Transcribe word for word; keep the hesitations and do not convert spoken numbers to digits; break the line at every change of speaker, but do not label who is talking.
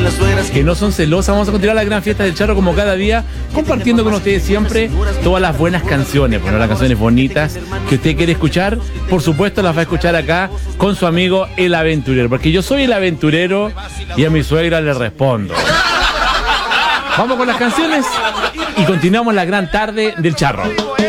que no son celosas. Vamos a continuar la gran fiesta del charro como cada día, compartiendo con ustedes siempre todas las buenas canciones, bueno, las canciones bonitas que usted quiere escuchar. Por supuesto las va a escuchar acá con su amigo El Aventurero, porque yo soy el aventurero y a mi suegra le respondo. Vamos con las canciones y continuamos la gran tarde del charro.